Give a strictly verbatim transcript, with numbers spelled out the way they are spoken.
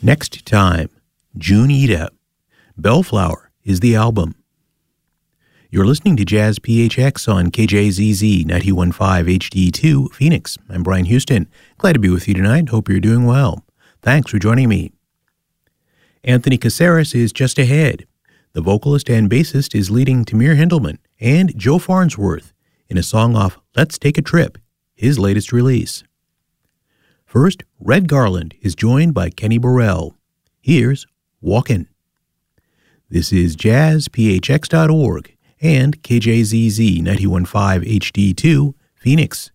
Next Time, June Ida. Bellflower is the album. You're listening to Jazz P H X on K J Z Z ninety-one point five H D two, Phoenix. I'm Brian Houston. Glad to be with you tonight. Hope you're doing well. Thanks for joining me. Anthony Caceres is just ahead. The vocalist and bassist is leading Tamir Hindleman and Joe Farnsworth in a song off Let's Take a Trip, his latest release. First, Red Garland is joined by Kenny Burrell. Here's Walkin'. This is jazz p h x dot org and K J Z Z ninety-one point five H D two, Phoenix.